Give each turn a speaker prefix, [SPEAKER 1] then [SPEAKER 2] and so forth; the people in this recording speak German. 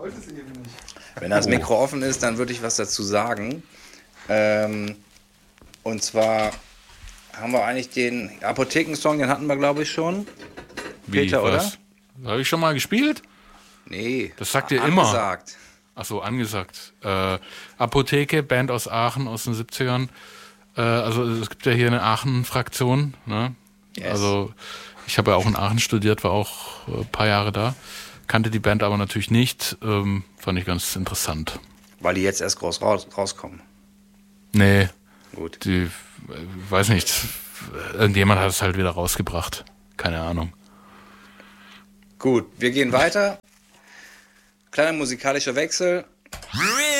[SPEAKER 1] Wenn das Mikro offen ist, dann würde ich was dazu sagen. Und zwar haben wir eigentlich den Apothekensong, den hatten wir, glaube ich, schon. Peter, oder?
[SPEAKER 2] Habe ich schon mal gespielt?
[SPEAKER 1] Nee.
[SPEAKER 2] Das sagt ihr immer.
[SPEAKER 1] Angesagt.
[SPEAKER 2] Achso, angesagt. Apotheke, Band aus Aachen aus den 70ern. Also es gibt ja hier eine Aachen-Fraktion. Ne?
[SPEAKER 1] Yes.
[SPEAKER 2] Also ich habe ja auch in Aachen studiert, war auch ein paar Jahre da. Kannte die Band aber natürlich nicht. Fand ich ganz interessant.
[SPEAKER 1] Weil die jetzt erst groß rauskommen.
[SPEAKER 2] Nee.
[SPEAKER 1] Gut.
[SPEAKER 2] Die, weiß nicht. Irgendjemand hat es halt wieder rausgebracht. Keine Ahnung.
[SPEAKER 1] Gut, wir gehen weiter. Kleiner musikalischer Wechsel.